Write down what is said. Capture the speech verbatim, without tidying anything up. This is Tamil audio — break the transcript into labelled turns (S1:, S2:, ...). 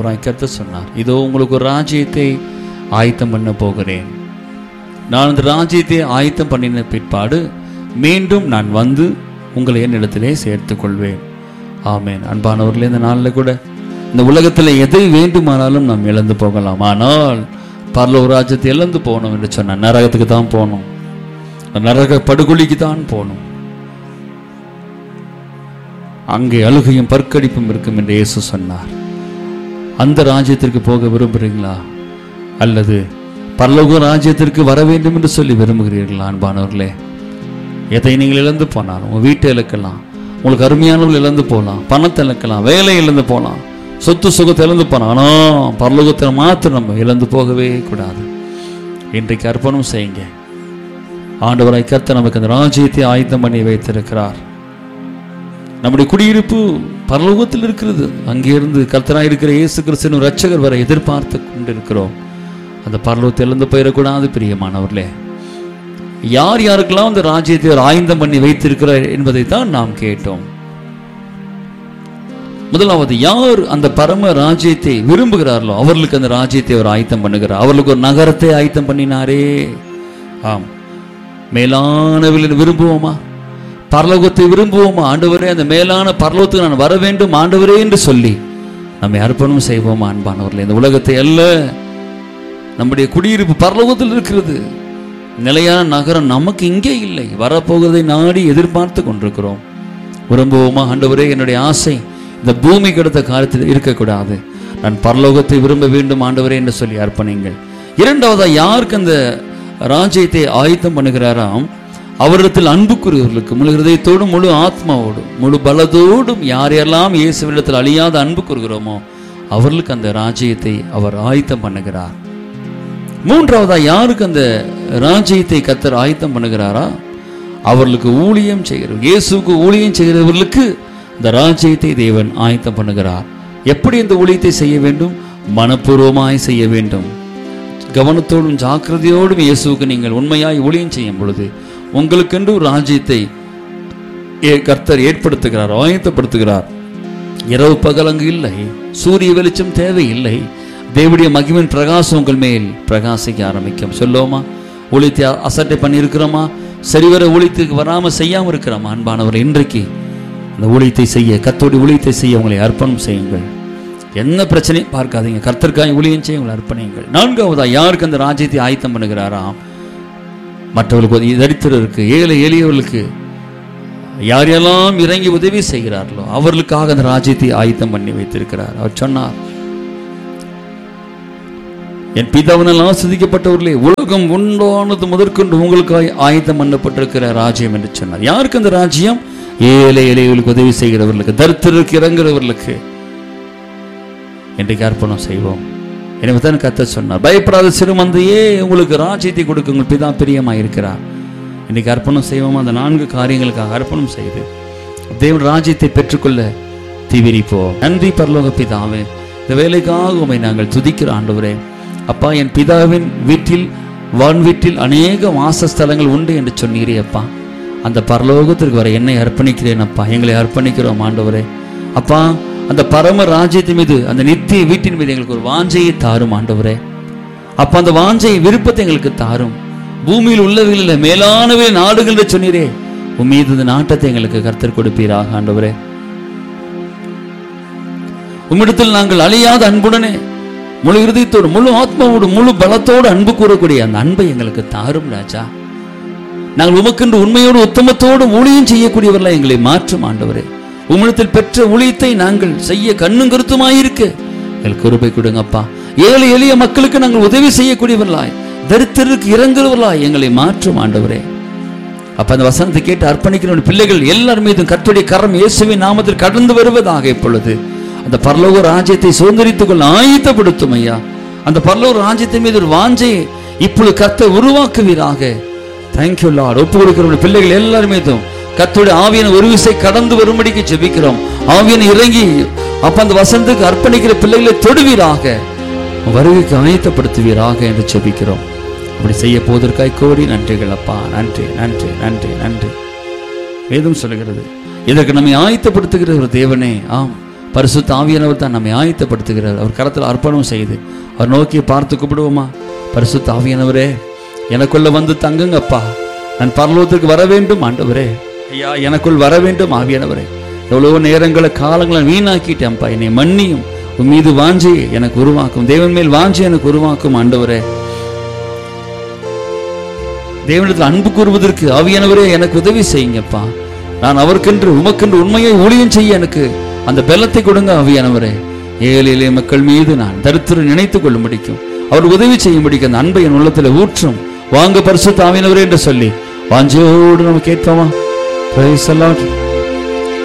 S1: ஆண்டவராய் கர்த்தர் சொன்னார், இதோ உங்களுக்கு ஒரு ராஜ்யத்தை ஆயத்தம் பண்ண போகிறேன். நான் அந்த ராஜ்யத்தை ஆயத்தம் பண்ணின பிற்பாடு மீண்டும் நான் வந்து உங்களை என்னிடத்திலே சேர்த்துக் கொள்வேன். ஆமேன். அன்பானவர்களே, இந்த நாளில் கூட இந்த உலகத்தில் எதை வேண்டுமானாலும் நாம் இழந்து போகலாம். ஆனால் பரலோக ராஜ்யத்தை இழந்து போகணும் என்று சொன்ன நரகத்துக்கு தான் போகணும், நரக படுகொலிக்கு தான் போகணும். அங்கே அழுகையும் பற்கடிப்பும் இருக்கும் என்று இயேசு சொன்னார். அந்த ராஜ்யத்திற்கு போக விரும்புகிறீங்களா, அல்லது பரலோக ராஜ்யத்திற்கு வர வேண்டும் என்று சொல்லி விரும்புகிறீர்களா? அன்பானவர்களே, எதை நீங்கள் இழந்து போனாலும், உங்கள் வீட்டை இழக்கலாம், உங்களுக்கு அருமையானவர்கள் இழந்து போகலாம், பணத்தை இழக்கலாம், வேலை இழந்து போகலாம், சொத்து சுகத்தை இழந்து போகலாம். ஆனால் பரலோகத்தை மாத்திரம் நம்ம இழந்து போகவே கூடாது. இன்றைக்கு அர்ப்பணம் செய்யுங்க. ஆண்டவராய் கர்த்தர் நமக்கு அந்த ராஜ்யத்தை ஆயத்தம் பண்ணி வைத்திருக்கிறார். நம்முடைய குடியிருப்பு பரலோகத்தில் இருக்கிறது. அங்கிருந்து கர்த்தராய் இருக்கிற இயேசு கிறிஸ்து ரட்சகர் வரை எதிர்பார்த்து கொண்டிருக்கிறோம். அந்த பரலோகத்தை இழந்து போயிடக்கூடாது. பிரியமானவர்களே, யார் யாருக்கெல்லாம் அந்த ராஜ்யத்தை ஒரு ஆயத்தம் பண்ணி வைத்திருக்கிறார் என்பதை தான் நாம் கேட்டோம். முதலாவது, யார் அந்த பரம ராஜ்யத்தை விரும்புகிறார்களோ அவர்களுக்கு அந்த ராஜ்யத்தை அவர் ஆயத்தம் பண்ணுகிறார். அவர்களுக்கு ஒரு நகரத்தை ஆயத்தம் பண்ணினாரே. ஆம், மேலானவர்களை விரும்புவோமா? பரலோகத்தை விரும்புவோமா? ஆண்டவரே, அந்த மேலான பரலோகத்துக்கு நான் வர வேண்டும் ஆண்டவரே என்று சொல்லி நம்மை அர்ப்பணம் செய்வோமா? அன்பானவர்களே, இந்த உலகத்தை அல்ல, நம்முடைய குடியிருப்பு பரலோகத்தில் இருக்கிறது. நிலையான நகரம் நமக்கு இங்கே இல்லை. வரப்போகிறதை நாடி எதிர்பார்த்து கொண்டிருக்கிறோம். விரும்புவோமா? ஆண்டவரே, என்னுடைய ஆசை இந்த பூமி கிடைத்த காலத்தில் இருக்கக்கூடாது, நான் பரலோகத்தை விரும்ப வேண்டும் ஆண்டவரே என்று சொல்லி அர்ப்பணிங்கள். இரண்டாவதா, யாருக்கு அந்த ராஜ்யத்தை ஆயத்தம் பண்ணுகிறாராம், அவரிடத்தில் அன்புக்குரியவர்களுக்கு முழு ஹிருதயத்தோடும் முழு ஆத்மாவோடும் முழு பலத்தோடும் யாரெல்லாம் இயேசுவிடத்தில் அழியாத அன்பு கூறுகிறோமோ அவர்களுக்கு அந்த ராஜ்யத்தை அவர் ஆயத்தம் பண்ணுகிறார். மூன்றாவதா, யாருக்கு அந்த ராஜ்யத்தை கர்த்தர் ஆயத்தம் பண்ணுகிறாரா, அவர்களுக்கு ஊழியம் செய்கிற இயேசுக்கு ஊழியம் செய்கிறவர்களுக்கு இந்த ராஜ்யத்தை தேவன் ஆயத்தம் பண்ணுகிறார். எப்படி இந்த ஊழியத்தை செய்ய வேண்டும்? மனப்பூர்வமாய் செய்ய வேண்டும். கவனத்தோடும் ஜாக்கிரதையோடும் இயேசுக்கு நீங்கள் உண்மையாய் ஊழியம் செய்யும் பொழுது உங்களுக்கென்று ஒரு ராஜ்யத்தை கர்த்தர் ஏற்படுத்துகிறார், ஆயத்தப்படுத்துகிறார். இரவு பகல் அங்கு இல்லை, சூரிய வெளிச்சம் தேவையில்லை. தேவனுடைய மகிமையின் பிரகாசம் உங்கள் மேல் பிரகாசிக்க ஆரம்பிக்கும். சொல்லுவோமா? ஊழியத்தை அசட்டை பண்ணி இருக்கிறோமா? சரிவர ஊழியத்துக்கு வராமல் செய்யாமல் இருக்கிறோமா? அன்பானவர், இன்றைக்கு அந்த ஊழியத்தை செய்ய, கர்த்தருடைய ஊழியத்தை செய்ய உங்களை அர்ப்பணம் செய்யுங்கள். என்ன பிரச்சனையும் பார்க்காதீங்க, கர்த்தருக்காக ஊழியம் செய்ய உங்களை அர்ப்பணியுங்கள். நான்காவதா, யாருக்கு அந்த ராஜ்யத்தை ஆயத்தம் பண்ணுகிறாராம், மற்றவர்களுக்கு, தரித்திரருக்கு, ஏழை எளியவர்களுக்கு யாரெல்லாம் இறங்கி உதவி செய்கிறார்களோ அவர்களுக்காக அந்த ராஜ்யத்தை ஆயத்தம் பண்ணி வைத்திருக்கிறார். அவர் சொன்னார், என் பிதாவினால் ஆசிரிக்கப்பட்டவர்களே, உலகம் உண்டானது முதற்கொண்டு உங்களுக்காக ஆயத்தம் பண்ணப்பட்டிருக்கிற ராஜ்யம் என்று சொன்னார். யாருக்கு அந்த ராஜ்யம்? ஏழை எளியவர்களுக்கு உதவி செய்கிறவர்களுக்கு, தரித்திரருக்கு இறங்குறவர்களுக்கு. இன்றைக்கு அர்ப்பணம் செய்வோம். எனவே தான் கர்த்தர் சொன்னார், பயப்படாத சிறுமந்தையே, உங்களுக்கு ராஜ்யத்தை கொடுக்க உங்கள் பிதா பிரியமாக இருக்கிறார். இன்றைக்கு அர்ப்பணம் செய்வோம். அந்த நான்கு காரியங்களுக்காக அர்ப்பணம் செய்து தேவன் ராஜ்யத்தை பெற்றுக்கொள்ள தீவிரிப்போம். நன்றி பரலோக பிதாவே, இந்த வேலைக்காக உம்மை நாங்கள் துதிக்கிற ஆண்டவரே. அப்பா, என் பிதாவின் வீட்டில் வான் வீட்டில் அநேக வாசஸ்தலங்கள் உண்டு என்று சொன்னீரே அப்பா. அந்த பரலோகத்திற்கு வர என்னை அர்ப்பணிக்கிறேன் அப்பா, எங்களை அர்ப்பணிக்கிறோம் ஆண்டவரே. அப்பா, அந்த பரம ராஜ்யத்தின் மீது, அந்த நித்திய வீட்டின் மீது எங்களுக்கு ஒரு வாஞ்சையை தாரும் ஆண்டவரே. அப்ப அந்த வாஞ்சை விருப்பத்தை எங்களுக்கு தாரும். பூமியில் உள்ளவைகளில் மேலானவை நாடுகள் என்று சொன்னீரே, உன் மீது இந்த நாட்டத்தை எங்களுக்கு கர்த்தர் கொடுப்பீராக ஆண்டவரே. உம்மிடத்தில் நாங்கள் அழியாத அன்புடனே முழு இருதயத்தோடு முழு ஆத்மாவோடு முழு பலத்தோடு அன்பு கூறக்கூடிய அந்த அன்பை எங்களுக்கு தாரும் ராஜா. நாங்கள் உமக்கென்று உண்மையோடு உத்தமத்தோடு ஊழியம் செய்யக்கூடியவர்களா எங்களை மாற்றும் ஆண்டவரே. உம்மிடத்தில் பெற்ற ஊழியத்தை நாங்கள் செய்ய கண்ணும் கருத்துமாயிருக்க எங்களுக்கு கிருபை கொடுங்கப்பா. ஏழை எளிய மக்களுக்கு நாங்கள் உதவி செய்யக்கூடியவர்களாய், தரித்திரருக்கு இறங்குறவர்களாய் எங்களை மாற்றும் ஆண்டவரே. அப்ப அந்த வசனத்தை கேட்டு அர்ப்பணிக்கிற பிள்ளைகள் எல்லார் மீதும் கர்த்தருடைய கரம் இயேசுவின் நாமத்தில் கடந்து வருவதாக இப்பொழுது அந்த பரலோக ராஜ்யத்தை சுதந்திரித்துக் கொள்ள ஆயத்தப்படுத்தும் ஐயா. அந்த பரலோக ராஜ்யத்தின் மீது ஒரு வாஞ்சையை இப்பொழுது கர்த்தர் உருவாக்குவீராக. Thank you Lord. ஒப்பு கொடுக்கிற பிள்ளைகள் எல்லார் மீதும் கர்த்தருடைய ஆவியான ஒரு விசை கடந்து வரும்படிக்கு ஜெபிக்கிறோம். ஆவியான இறங்கி அப்ப அந்த வசனத்துக்கு அர்ப்பணிக்கிற பிள்ளைகளை தொடுவீராக, வருகைக்கு ஆயத்தப்படுத்துவீராக என்று ஜெபிக்கிறோம். அப்படி செய்ய போவதற்காய் கோடி நன்றிகள் அப்பா. நன்றி நன்றி நன்றி நன்றி. வேதம் சொல்லுகிறது, இதற்கு நம்மை ஆயத்தப்படுத்துகிற ஒரு தேவனே. ஆம், பரிசுத்த ஆவியானவர் தான் நம்மை ஆயத்தப்படுத்துகிறார். அவர் கரத்தில் அர்ப்பணம் செய்து அவர் நோக்கி பார்த்து கூப்பிடுவோமா? பரிசுத்த ஆவியானவரே, எனக்குள்ள வந்து தங்குங்கப்பா, நான் பரலோகத்துக்கு வர வேண்டும் ஆண்டவரே, ஐயா எனக்குள் வர வேண்டும் ஆவியானவரே. எவ்வளவோ நேரங்களை காலங்களை வீணாக்கிட்டேன்ப்பா, என்னை மன்னியும். உன் மீது வாஞ்சி எனக்கு உருவாக்கும், தேவன் மேல் வாஞ்சி எனக்கு உருவாக்கும் ஆண்டவரே. தேவனிடத்தில் அன்பு கூறுவதற்கு ஆவியானவரே எனக்கு உதவி செய்யுங்கப்பா. நான் அவருக்கென்று உமக்கென்று உண்மையை ஊழியம் செய்ய எனக்கு அந்த பலத்தை கொடுங்க ஆவியானவரே. ஏழை எளிய மக்கள் மீது நான் தரித்திரம் நினைத்துக் கொள்ள முடிக்கும், அவர் உதவி செய்ய முடிக்கும். அந்த அன்பை என் உள்ளத்தில் ஊற்றும். வாங்க பரிசுத்த ஆவியானவரே என்று சொல்லி வாஞ்சையோடு நம்ம கேட்போமா? Praise the Lord.